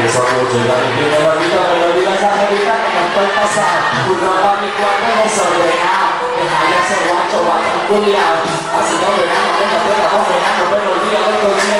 Eso mucho, y la gente me lo olvida esa jevita que no estoy pasado. Uno pa' mi cuarto desordenado, dejarle ese guacho, guacho culiao. Así no verán, no tengo pena,